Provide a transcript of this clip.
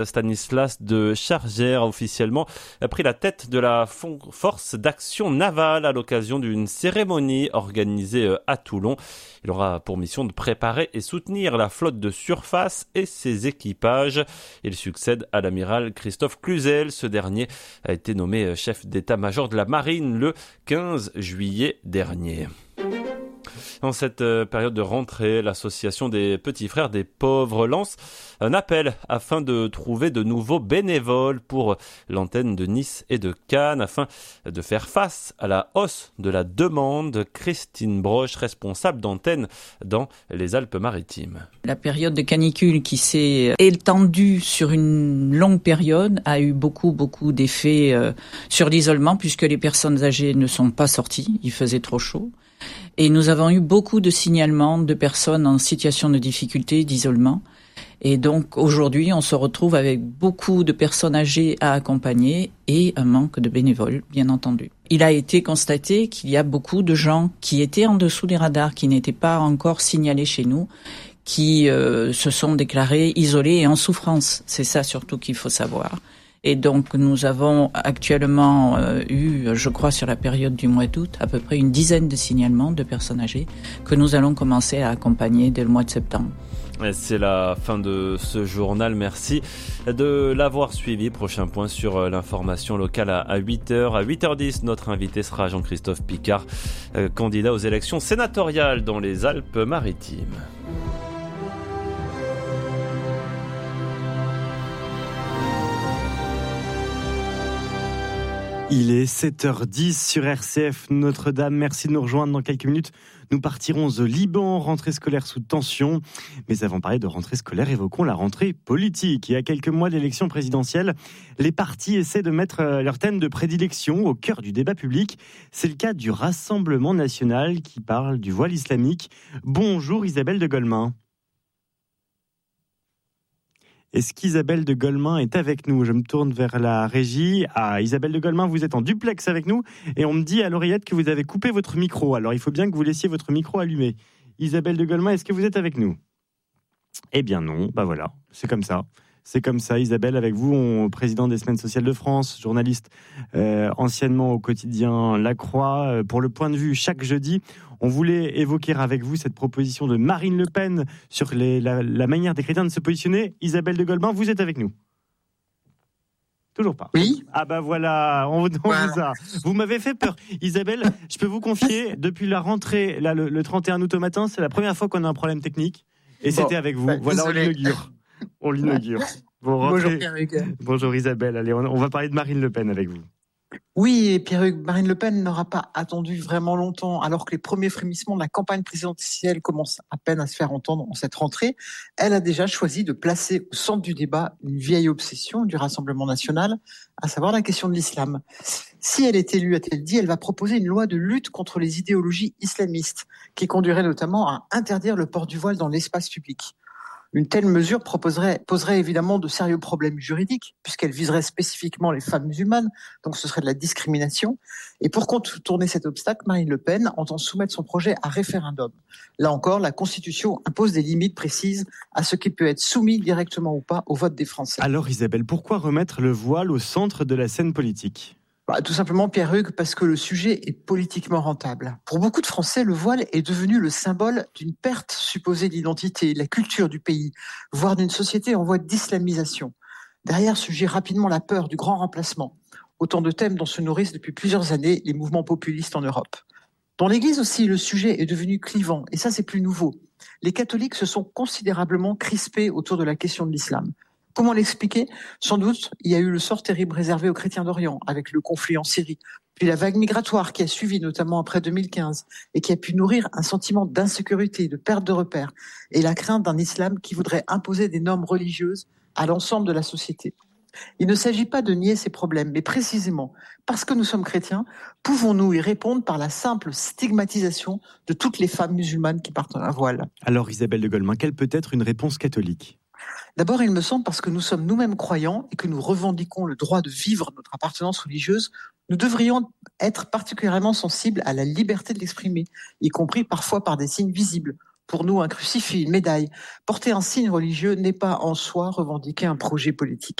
Stanislas de Chargère a officiellement pris la tête de la force d'action navale à l'occasion d'une cérémonie organisée à Toulon. Il aura pour mission de préparer et soutenir la flotte de surface et ses équipages. Il succède à l'amiral Christophe Cluzel. Ce dernier a été nommé chef d'état-major de la marine le 15 juillet dernier. Dans cette période de rentrée, l'association des petits frères des pauvres lance un appel afin de trouver de nouveaux bénévoles pour l'antenne de Nice et de Cannes afin de faire face à la hausse de la demande. Christine Broche, responsable d'antenne dans les Alpes-Maritimes. La période de canicule qui s'est étendue sur une longue période a eu beaucoup d'effets sur l'isolement puisque les personnes âgées ne sont pas sorties, il faisait trop chaud. Et nous avons eu beaucoup de signalements de personnes en situation de difficulté, d'isolement. Et donc aujourd'hui, on se retrouve avec beaucoup de personnes âgées à accompagner et un manque de bénévoles, bien entendu. Il a été constaté qu'il y a beaucoup de gens qui étaient en dessous des radars, qui n'étaient pas encore signalés chez nous, qui se sont déclarés isolés et en souffrance. C'est ça surtout qu'il faut savoir. Et donc nous avons actuellement eu, je crois sur la période du mois d'août, à peu près une dizaine de signalements de personnes âgées que nous allons commencer à accompagner dès le mois de septembre. Et c'est la fin de ce journal. Merci de l'avoir suivi. Prochain point sur l'information locale à 8h. À 8h10, notre invité sera Jean-Christophe Picard, candidat aux élections sénatoriales dans les Alpes-Maritimes. Il est 7h10 sur RCF Notre-Dame. Merci de nous rejoindre dans quelques minutes. Nous partirons au Liban, rentrée scolaire sous tension. Mais avant de parler de rentrée scolaire, évoquons la rentrée politique. Il y a quelques mois de l'élection présidentielle, les partis essaient de mettre leur thème de prédilection au cœur du débat public. C'est le cas du Rassemblement national qui parle du voile islamique. Bonjour Isabelle de Golemin. Est-ce qu'Isabelle de Golemin est avec nous ? Je me tourne vers la régie. Ah, Isabelle de Golemin, vous êtes en duplex avec nous et on me dit à l'oreillette que vous avez coupé votre micro. Alors, il faut bien que vous laissiez votre micro allumé. Isabelle de Golemin, est-ce que vous êtes avec nous ? Eh bien non, voilà, c'est comme ça. C'est comme ça, Isabelle, avec vous, président des Semaines sociales de France, journaliste anciennement au quotidien La Croix. Pour le point de vue, chaque jeudi, on voulait évoquer avec vous cette proposition de Marine Le Pen sur la manière des chrétiens de se positionner. Isabelle de Golemin, vous êtes avec nous ? Toujours pas. Oui. Ah voilà, on vous a. Vous m'avez fait peur. Isabelle, je peux vous confier, depuis la rentrée, là, le 31 août au matin, c'est la première fois qu'on a un problème technique. Et c'était avec vous. Voilà, on l'inaugure. Bonjour Pierre-Hugues. Bonjour Isabelle. Allez, on va parler de Marine Le Pen avec vous. Oui, Pierre-Hugues, Marine Le Pen n'aura pas attendu vraiment longtemps, alors que les premiers frémissements de la campagne présidentielle commencent à peine à se faire entendre en cette rentrée. Elle a déjà choisi de placer au centre du débat une vieille obsession du Rassemblement national, à savoir la question de l'islam. Si elle est élue, a-t-elle dit, elle va proposer une loi de lutte contre les idéologies islamistes, qui conduirait notamment à interdire le port du voile dans l'espace public. Une telle mesure poserait évidemment de sérieux problèmes juridiques, puisqu'elle viserait spécifiquement les femmes musulmanes, donc ce serait de la discrimination. Et pour contourner cet obstacle, Marine Le Pen entend soumettre son projet à référendum. Là encore, la Constitution impose des limites précises à ce qui peut être soumis directement ou pas au vote des Français. Alors Isabelle, pourquoi remettre le voile au centre de la scène politique ? Tout simplement, Pierre-Hugues, parce que le sujet est politiquement rentable. Pour beaucoup de Français, le voile est devenu le symbole d'une perte supposée d'identité, de la culture du pays, voire d'une société en voie d'islamisation. Derrière surgit rapidement la peur du grand remplacement. Autant de thèmes dont se nourrissent depuis plusieurs années les mouvements populistes en Europe. Dans l'Église aussi, le sujet est devenu clivant, et ça c'est plus nouveau. Les catholiques se sont considérablement crispés autour de la question de l'islam. Comment l'expliquer ? Sans doute, il y a eu le sort terrible réservé aux chrétiens d'Orient, avec le conflit en Syrie, puis la vague migratoire qui a suivi, notamment après 2015, et qui a pu nourrir un sentiment d'insécurité, de perte de repères, et la crainte d'un islam qui voudrait imposer des normes religieuses à l'ensemble de la société. Il ne s'agit pas de nier ces problèmes, mais précisément, parce que nous sommes chrétiens, pouvons-nous y répondre par la simple stigmatisation de toutes les femmes musulmanes qui portent un voile ? Alors Isabelle de Golemin, quelle peut être une réponse catholique ? D'abord, il me semble, parce que nous sommes nous-mêmes croyants et que nous revendiquons le droit de vivre notre appartenance religieuse, nous devrions être particulièrement sensibles à la liberté de l'exprimer, y compris parfois par des signes visibles. Pour nous, un crucifix, une médaille, porter un signe religieux n'est pas en soi revendiquer un projet politique.